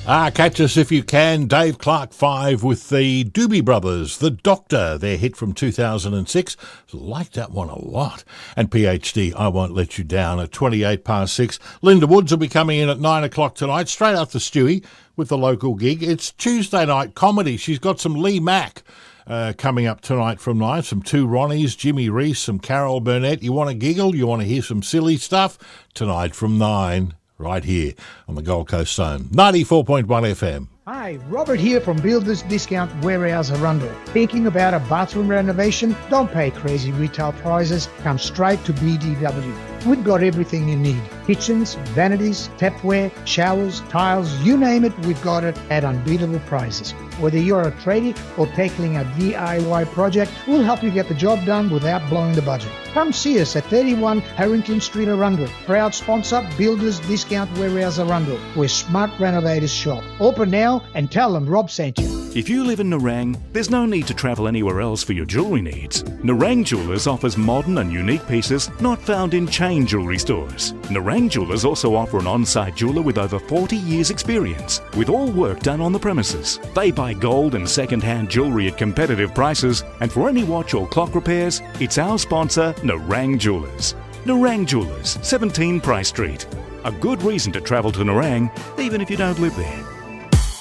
Catch us if you can. Dave Clark 5 with the Doobie Brothers, The Doctor, their hit from 2006. Like that one a lot. And PhD, I Won't Let You Down at 28 past 6. Linda Woods will be coming in at 9 o'clock tonight, straight after Stewie with the local gig. It's Tuesday night comedy. She's got some Lee Mack coming up tonight from 9. Some Two Ronnies, Jimmy Reese, some Carol Burnett. You want to giggle? You want to hear some silly stuff? Tonight from 9. Right here on the Gold Coast Zone, 94.1 FM. Hi, Robert here from Builders Discount Warehouse Arundel. Thinking about a bathroom renovation? Don't pay crazy retail prices. Come straight to BDW. We've got everything you need. Kitchens, vanities, tapware, showers, tiles, you name it, we've got it at unbeatable prices. Whether you're a tradie or tackling a DIY project, we'll help you get the job done without blowing the budget. Come see us at 31 Harrington Street, Arundel. Proud sponsor, Builders Discount Warehouse Arundel, where smart renovators shop. Open now and tell them Rob sent you. If you live in Nerang, there's no need to travel anywhere else for your jewellery needs. Nerang Jewellers offers modern and unique pieces not found in chain jewellery stores. Nerang Jewellers also offer an on-site jeweller with over 40 years experience, with all work done on the premises. They buy gold and second-hand jewellery at competitive prices, and for any watch or clock repairs, it's our sponsor, Nerang Jewellers. Nerang Jewellers, 17 Price Street. A good reason to travel to Nerang, even if you don't live there.